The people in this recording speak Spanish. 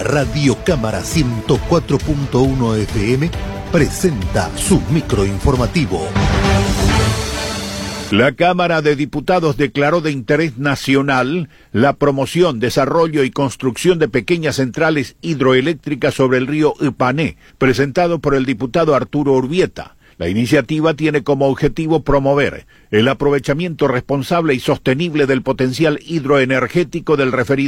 Radio Cámara 104.1 FM presenta su microinformativo. La Cámara de Diputados declaró de interés nacional la promoción, desarrollo y construcción de pequeñas centrales hidroeléctricas sobre el río Ipané, presentado por el diputado Arturo Urbieta. La iniciativa tiene como objetivo promover el aprovechamiento responsable y sostenible del potencial hidroenergético del referido